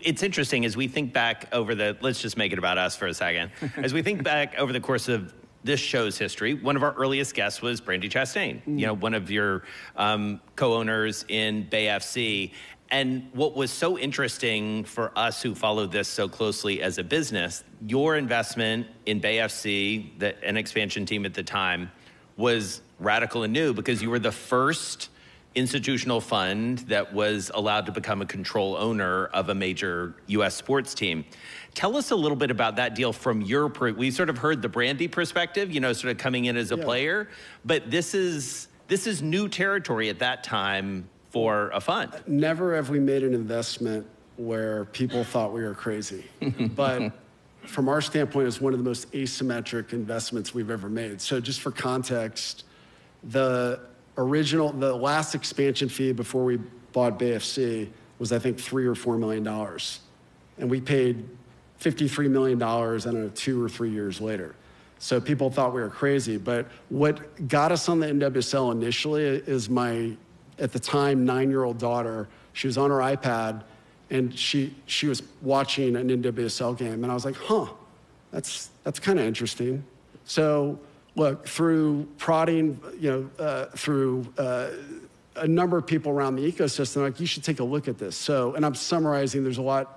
it's interesting as we think back over let's just make it about us for a second. As we think back over the course of this show's history, one of our earliest guests was Brandi Chastain, one of your co-owners in Bay FC. And what was so interesting for us who followed this so closely as a business, your investment in Bay FC, an expansion team at the time, was radical and new because you were the first institutional fund that was allowed to become a control owner of a major U.S. sports team. Tell us a little bit about that deal from we sort of heard the Brandi perspective, sort of coming in as a player, but this is new territory at that time for a fund. Never have we made an investment where people thought we were crazy. But from our standpoint, it's one of the most asymmetric investments we've ever made. So just for context, the last expansion fee before we bought Bay FC was, I think, $3 or $4 million. And we paid $53 million, I don't know, 2 or 3 years later. So people thought we were crazy. But what got us on the NWSL initially is my, at the time, 9-year-old daughter. She was on her iPad, and she was watching an NWSL game. And I was like, that's kind of interesting. So look, through prodding, through a number of people around the ecosystem, like, you should take a look at this. So, and I'm summarizing, there's a lot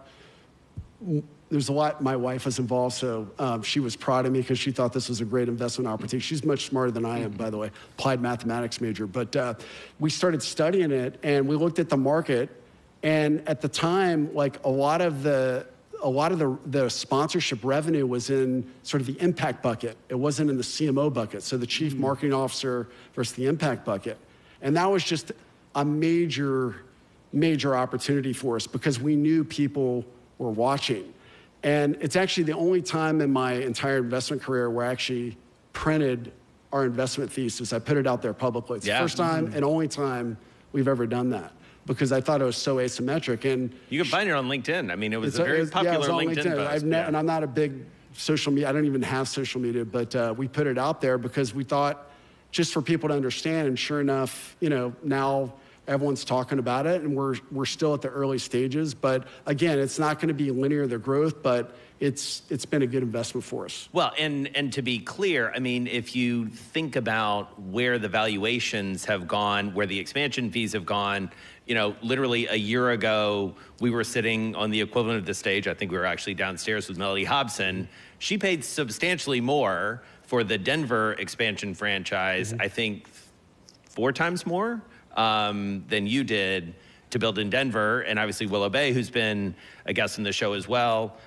my wife was involved, so she was prodding me because she thought this was a great investment opportunity. She's much smarter than I am, by the way, applied mathematics major. But we started studying it, and we looked at the market, and at the time, like, a lot of the sponsorship revenue was in sort of the impact bucket. It wasn't in the CMO bucket, so the chief marketing officer versus the impact bucket. And that was just a major, major opportunity for us because we knew people were watching. And it's actually the only time in my entire investment career where I actually printed our investment thesis. I put it out there publicly. It's the first time and only time we've ever done that, because I thought it was so asymmetric. And you can find it on LinkedIn. I mean, it was a very popular LinkedIn post. And I'm not a big social media, I don't even have social media, but we put it out there because we thought just for people to understand. And sure enough, now everyone's talking about it, and we're still at the early stages. But again, it's not going to be linear, the growth, but it's been a good investment for us. Well, and to be clear, I mean, if you think about where the valuations have gone, where the expansion fees have gone, literally a year ago, we were sitting on the equivalent of the stage. I think we were actually downstairs with Mellody Hobson. She paid substantially more for the Denver expansion franchise, I think 4 times more than you did to build in Denver. And obviously Willow Bay, who's been a guest in the show as well,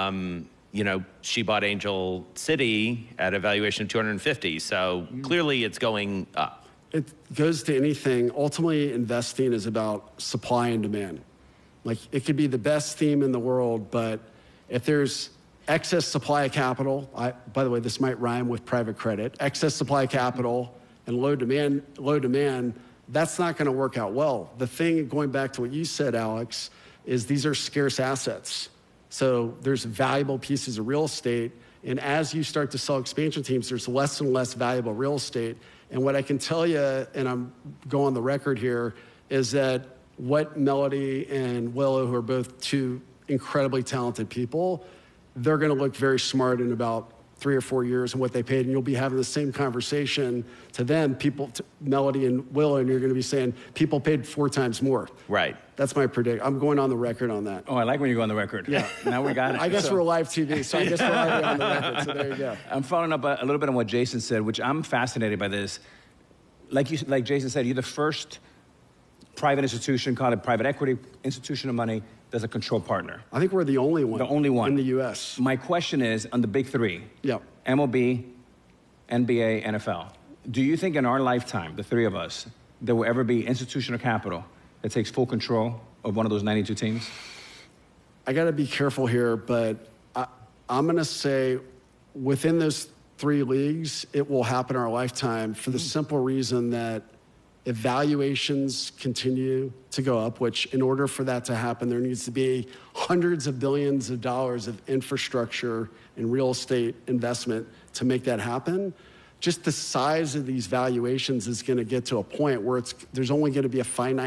she bought Angel City at a valuation of 250. So clearly it's going up. It goes to anything. Ultimately, investing is about supply and demand. Like, it could be the best theme in the world, but if there's excess supply of capital, by the way, this might rhyme with private credit, excess supply of capital and low demand, that's not going to work out well. The thing, going back to what you said, Alex, is these are scarce assets. So there's valuable pieces of real estate, and as you start to sell expansion teams, there's less and less valuable real estate. And what I can tell you, and I'm going on the record here, is that what Mellody and Willow, who are both 2 incredibly talented people, they're going to look very smart in about 3 or 4 years and what they paid, and you'll be having the same conversation to them, Mellody and Willow, and you're going to be saying, people paid 4 times more. Right. That's my prediction. I'm going on the record on that. Oh, I like when you go on the record. Yeah. Now we got it. I guess we're live TV, so I guess we're already on the record, so there you go. I'm following up a little bit on what Jason said, which I'm fascinated by this. Like Jason said, you're the first private institution, call it private equity institution of money, that's a control partner. I think we're the only one. The only one. In the U.S. My question is, on the big 3, MLB, NBA, NFL, do you think in our lifetime, the 3 of us, there will ever be institutional capital that takes full control of one of those 92 teams? I got to be careful here, but I'm going to say within those 3 leagues, it will happen in our lifetime for the simple reason that if valuations continue to go up, which in order for that to happen, there needs to be hundreds of billions of dollars of infrastructure and real estate investment to make that happen. Just the size of these valuations is going to get to a point where there's only going to be a finite